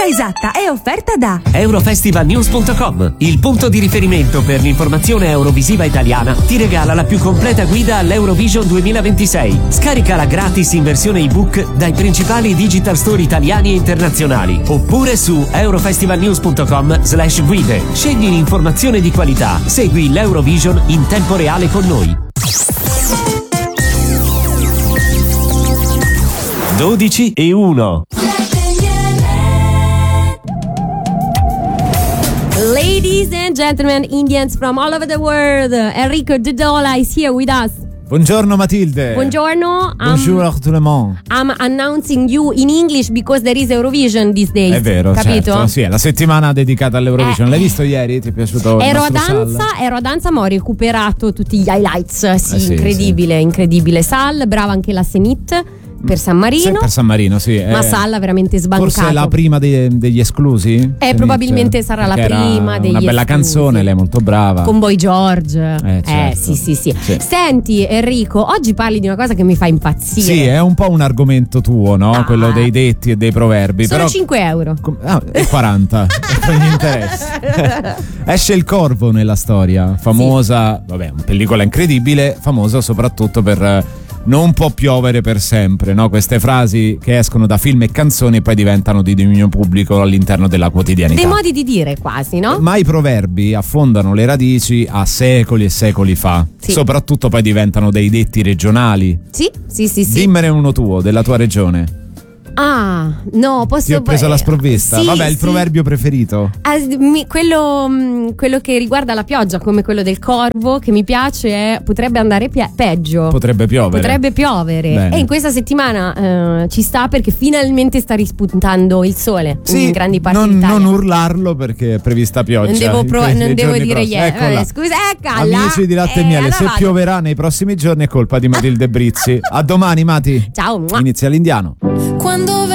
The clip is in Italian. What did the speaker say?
misura esatta è offerta da Eurofestivalnews.com, il punto di riferimento per l'informazione eurovisiva italiana, ti regala la più completa guida all'Eurovision 2026. Scaricala gratis in versione ebook dai principali digital store italiani e internazionali, oppure su eurofestivalnews.com/guide. Scegli l'informazione di qualità, segui l'Eurovision in tempo reale con noi. 12:01. Ladies and gentlemen, Indians from all over the world, Enrico Dudola is here with us. Buongiorno Matilde. Buongiorno. Bonjour à tout le monde. I'm announcing you in English because there is Eurovision these days. È vero, capito? certo. Sì, è la settimana dedicata all'Eurovision. L'hai visto ieri? Ti è piaciuto? Ero a danza, ma ho recuperato tutti gli highlights. Sì, incredibile, sì. incredibile. Sal, brava anche la Senit. Per San Marino. Sì, per San Marino, sì. Ma Salla veramente sbancato. Forse è la prima degli esclusi? Probabilmente sarà la prima degli una bella esclusi. canzone, lei è molto brava. Con Boy George. Certo. Sì. Senti Enrico, oggi parli di una cosa che mi fa impazzire. Sì, è un po' un argomento tuo, no? Quello dei detti e dei proverbi. Sono però 5 euro. E 40. Non gli interessa. Esce il corvo nella storia. Famosa, vabbè, una pellicola incredibile, famosa soprattutto per non può piovere per sempre, no? Queste frasi che escono da film e canzoni e poi diventano di dominio pubblico all'interno della quotidianità. Dei modi di dire quasi, no? Ma i proverbi affondano le radici a secoli e secoli fa. Sì. Soprattutto poi diventano dei detti regionali. Sì. Dimmene uno tuo, della tua regione. Ah, no, posso. Ti ho preso la sprovvista. Sì, vabbè, il proverbio preferito? Quello che riguarda la pioggia, come quello del corvo, che mi piace è potrebbe andare peggio. Potrebbe piovere. Bene. E in questa settimana ci sta perché finalmente sta rispuntando il sole in grandi parti d'Italia. Non urlarlo perché è prevista pioggia. Non devo dire niente. Scusa, amici di Latte e Miele, allora se pioverà nei prossimi giorni è colpa di Matilde Brizzi. A domani, Mati. Ciao. Inizia l'Indiano. Quando